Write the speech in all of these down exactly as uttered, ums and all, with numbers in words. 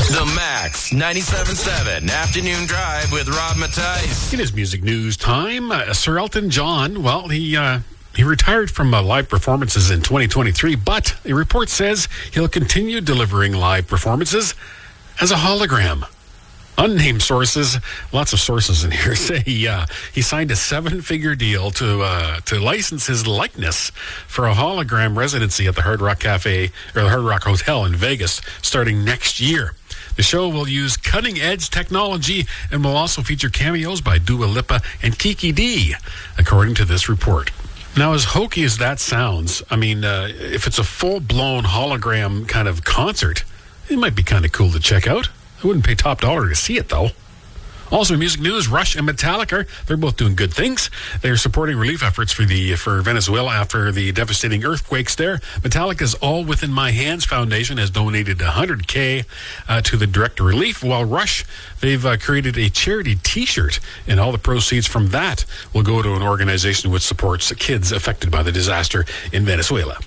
The Max ninety-seven point seven Afternoon Drive with Rob Matthijs. It is music news time. Uh, Sir Elton John, well, he uh, he retired from uh, live performances in twenty twenty-three, but a report says he'll continue delivering live performances as a hologram. Unnamed sources, lots of sources in here, say he, uh, he signed a seven-figure deal to uh, to license his likeness for a hologram residency at the Hard Rock Cafe or the Hard Rock Hotel in Vegas starting next year. The show will use cutting-edge technology and will also feature cameos by Dua Lipa and Kiki D, according to this report. Now, as hokey as that sounds, I mean, uh, if it's a full-blown hologram kind of concert, it might be kind of cool to check out. I wouldn't pay top dollar to see it, though. Also, in music news, Rush and Metallica, they're both doing good things. They're supporting relief efforts for the for Venezuela after the devastating earthquakes there. Metallica's All Within My Hands Foundation has donated one hundred thousand dollars uh, to the direct relief, while Rush, they've uh, created a charity T-shirt, and all the proceeds from that will go to an organization which supports kids affected by the disaster in Venezuela.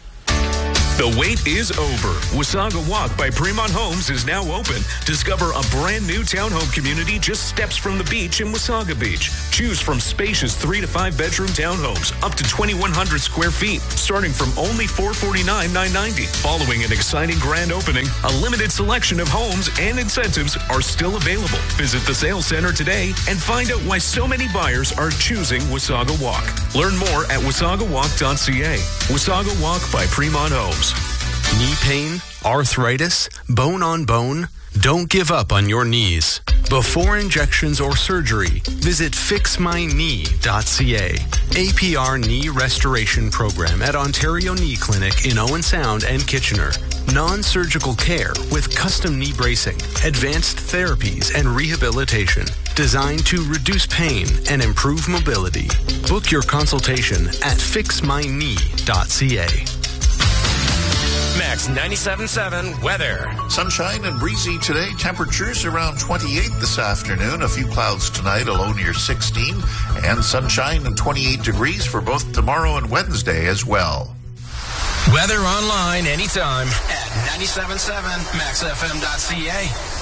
The wait is over. Wasaga Walk by Fremont Homes is now open. Discover a brand new townhome community just steps from the beach in Wasaga Beach. Choose from spacious three to five bedroom townhomes up to twenty-one hundred square feet, starting from only four hundred forty-nine thousand nine hundred ninety dollars. Following an exciting grand opening, a limited selection of homes and incentives are still available. Visit the sales center today and find out why so many buyers are choosing Wasaga Walk. Learn more at wasaga walk dot c a. Wasaga Walk by Fremont Homes. Knee pain, arthritis, bone on bone? Don't give up on your knees. Before injections or surgery, visit fix my knee dot c a. A P R Knee Restoration Program at Ontario Knee Clinic in Owen Sound and Kitchener. Non-surgical care with custom knee bracing, advanced therapies, and rehabilitation designed to reduce pain and improve mobility. Book your consultation at fix my knee dot c a. Max ninety-seven point seven weather. Sunshine and breezy today. Temperatures around twenty-eight this afternoon. A few clouds tonight, a low near sixteen. And sunshine and twenty-eight degrees for both tomorrow and Wednesday as well. Weather online anytime at ninety-seven point seven max f m dot c a.